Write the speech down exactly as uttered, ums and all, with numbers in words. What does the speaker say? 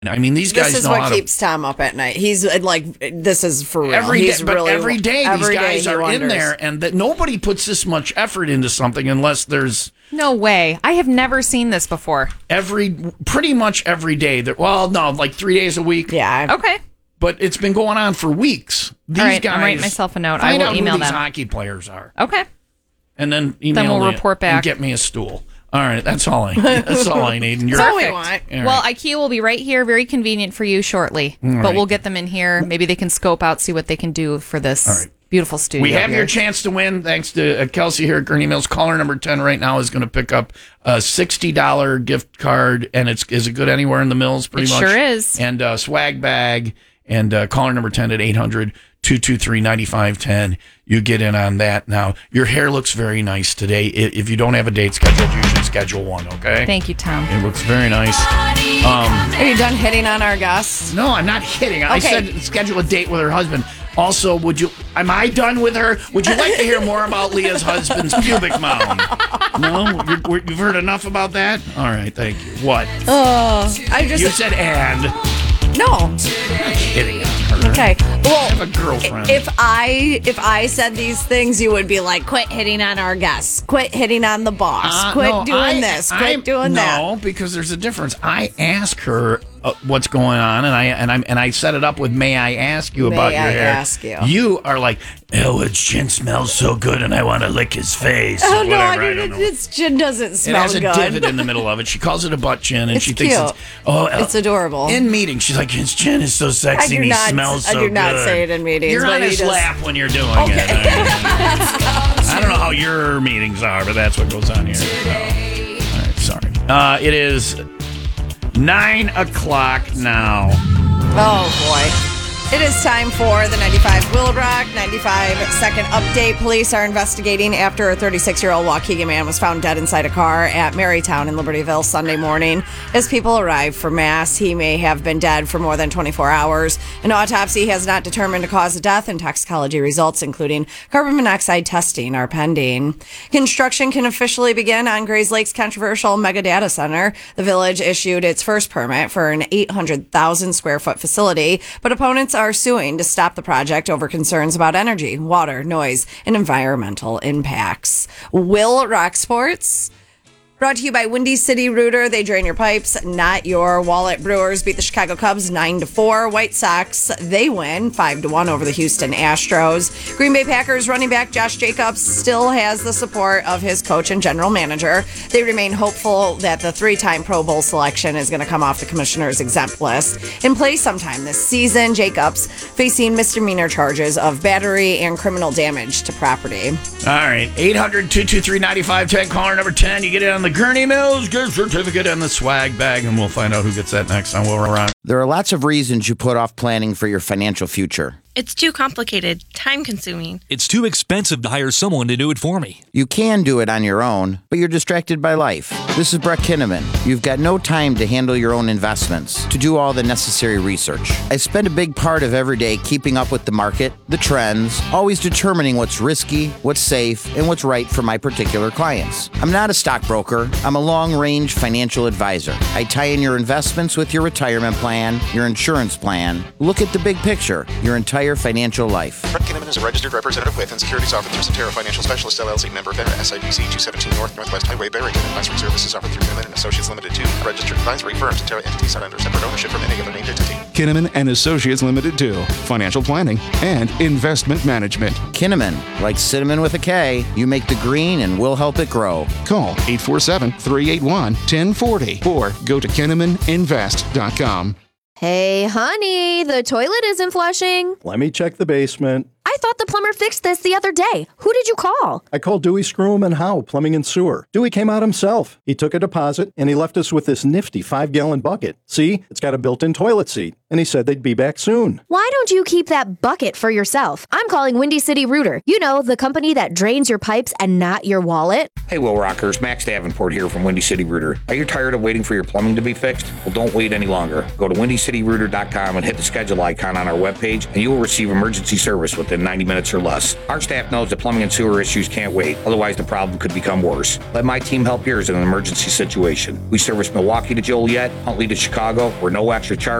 I mean, these guys This is know what how keeps to, Tom up at night. He's like, this is for real. every He's day, but really, every day every these guys day are wonders. in there, and that nobody puts this much effort into something unless there's No way. I have never seen this before. every pretty much every day. That well, no, like three days a week. Yeah. Okay. But it's been going on for weeks. These All right, guys I'm writing myself a note. I Find will out email who these them. hockey players are, Okay. and then email Then we'll me report and back. get me a stool. All right, that's all I. That's all I need. And you're That's all we Perfect. want. All Well, right. IKEA will be right here, very convenient for you shortly. right. But we'll get them in here. Maybe they can scope out, see what they can do for this All right. beautiful studio. We have here. your chance to win thanks to uh, Kelsey here at Gurney Mills. Caller number ten right now is going to pick up a sixty dollars gift card, and it's is it good anywhere in the Mills? Pretty It much. sure is. And uh, swag bag. And uh, caller number ten at eight hundred, two two three, nine five one zero. You get in on that now. Your hair looks very nice today. I- If you don't have a date scheduled, you should schedule one, okay? Thank you, Tom. It looks very nice. Um, Are you done hitting on our guests? no, I'm not hitting. I Okay. said schedule a date with her husband. Also, would you? Am I done with her? Would you like to hear more about Leah's husband's pubic mound? No, You're, you've heard enough about that. All right, thank you. What? Oh, I just You said and. no. Hitting on her. Okay. Well, I have a girlfriend. if I if I said these things, you would be like, "Quit hitting on our guests. Quit hitting on the boss. Uh, Quit no, doing I- this. I- Quit doing that." No, because there's a difference. I ask her uh, what's going on, and I and I and I set it up with, "May I ask you May about your I hair?" ask you? You are like, "Oh, his chin smells so good, and I want to lick his face." Oh or no, whatever. I I mean, don't it, know. its chin doesn't It smell has a good. divot in the middle of it. She calls it a butt chin, and It's she thinks cute. it's oh, It's adorable. In meetings, she's like, his chin is so sexy, I do and he not- smells I so do not good. say it in meetings, You're but on he his does. lap when you're doing it. I, mean, I don't know how your meetings are, but that's what goes on here. So. All right, sorry. Uh, it is nine o'clock now. Oh boy. It is time for the ninety-five Willow Rock ninety-five second update. Police are investigating after a thirty-six-year-old Waukegan man was found dead inside a car at Marytown in Libertyville Sunday morning. As people arrived for mass, he may have been dead for more than twenty-four hours. An autopsy has not determined the cause of death, and toxicology results, including carbon monoxide testing, are pending. Construction can officially begin on Grays Lake's controversial mega data center. The village issued its first permit for an eight hundred thousand square foot facility, but opponents are suing to stop the project over concerns about energy, water, noise, and environmental impacts. Will Rock Sports, brought to you by Windy City Rooter. They drain your pipes, not your wallet. Brewers beat the Chicago Cubs nine to four. White Sox, they win five to one over the Houston Astros. Green Bay Packers running back Josh Jacobs still has the support of his coach and general manager. They remain hopeful that the three-time Pro Bowl selection is going to come off the commissioner's exempt list and play sometime this season. Jacobs facing misdemeanor charges of battery and criminal damage to property. All right, eight hundred, two two three, nine five one zero, caller number ten. You get it on the Gurney Mills gift certificate and the swag bag, and we'll find out who gets that next time. We'll run. There are lots of reasons you put off planning for your financial future. It's too complicated, time-consuming. It's too expensive to hire someone to do it for me. You can do it on your own, but you're distracted by life. This is Brett Kinnaman. You've got no time to handle your own investments, to do all the necessary research. I spend a big part of every day keeping up with the market, the trends, always determining what's risky, what's safe, and what's right for my particular clients. I'm not a stockbroker. I'm a long-range financial advisor. I tie in your investments with your retirement plan, your insurance plan. Look at the big picture, your entire financial life. Brett Kinnaman is a registered representative with and securities offered through Cetera Financial Specialist, L L C, member FINRA, S I B C two seventeen North Northwest Highway, Barrington. Advisory services offered through Kinnaman and Associates Limited, two registered advisory firms. Cetera entities are under separate ownership from any other named entity. Kinnaman and Associates Limited, two financial planning and investment management. Kinnaman, like cinnamon with a K, you make the green and we'll help it grow. Call eight four seven, three eight one, one zero four zero or go to kinnaman invest dot com. Hey, honey, the toilet isn't flushing. Let me check the basement. I thought the plumber fixed this the other day. Who did you call? I called Dewey Scrum and Howe, Plumbing and Sewer. Dewey came out himself. He took a deposit, and he left us with this nifty five-gallon bucket. See, it's got a built-in toilet seat, and he said they'd be back soon. Why don't you keep that bucket for yourself? I'm calling Windy City Rooter. You know, the company that drains your pipes and not your wallet. Hey, Will Rockers, Max Davenport here from Windy City Rooter. Are you tired of waiting for your plumbing to be fixed? Well, don't wait any longer. Go to windy city rooter dot com and hit the schedule icon on our webpage, and you will receive emergency service within within ninety minutes or less. Our staff knows that plumbing and sewer issues can't wait, otherwise the problem could become worse. Let my team help yours in an emergency situation. We service Milwaukee to Joliet, Huntley to Chicago, for no extra charge.